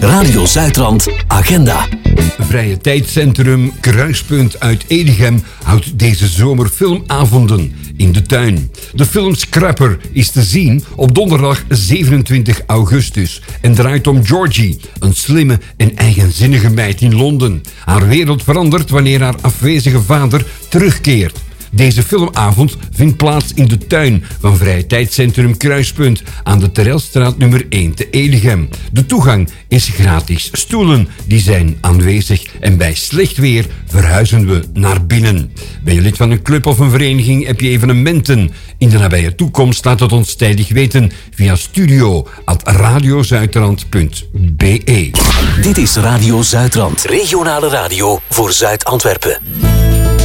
Radio Zuidrand Agenda. Vrije Tijdscentrum Kruispunt uit Edegem houdt deze zomer filmavonden in de tuin. De film Scrapper is te zien op donderdag 27 augustus en draait om Georgie, een slimme en eigenzinnige meid in Londen. Haar wereld verandert wanneer haar afwezige vader terugkeert. Deze filmavond vindt plaats in de tuin van Vrije Tijdscentrum Kruispunt aan de Terelstraat nummer 1 te Edegem. De toegang is gratis. Stoelen die zijn aanwezig en bij slecht weer verhuizen we naar binnen. Ben je lid van een club of een vereniging? Heb je evenementen? In de nabije toekomst laat het ons tijdig weten via studio@radiozuidrand.be. Dit is Radio Zuidrand, regionale radio voor Zuid-Antwerpen.